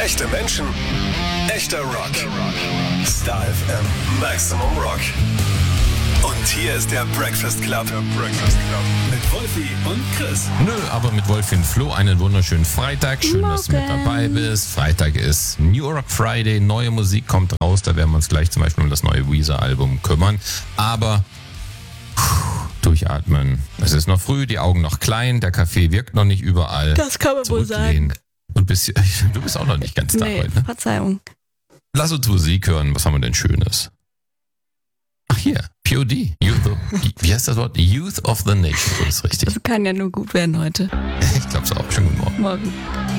Echte Menschen, echter Rock. Star FM, Maximum Rock. Und hier ist der Breakfast Club. Mit Wolfi und Chris. Nö, aber mit Wolfi und Flo einen wunderschönen Freitag. Schön, dass du mit dabei bist. Freitag ist New Rock Friday. Neue Musik kommt raus. Da werden wir uns gleich zum Beispiel um das neue Weezer-Album kümmern. Aber durchatmen. Es ist noch früh, die Augen noch klein. Der Kaffee wirkt noch nicht überall. Das kann man wohl sagen. Und du bist auch noch nicht ganz da heute. Ne? Verzeihung. Lass uns Musik hören. Was haben wir denn Schönes? Ach hier, POD. Wie heißt das Wort? Youth of the Nation. So ist richtig. Das kann ja nur gut werden heute. Ich glaube es auch. Schönen guten Morgen. Morgen.